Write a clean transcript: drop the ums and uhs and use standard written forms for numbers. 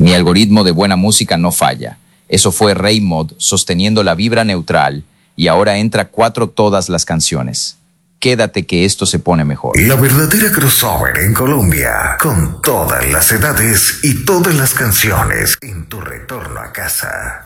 Mi algoritmo de buena música no falla. Eso fue Rey Mod sosteniendo la vibra neutral y ahora entra 4 todas las canciones. Quédate que esto se pone mejor. La verdadera crossover en Colombia, con todas las edades y todas las canciones en tu retorno a casa.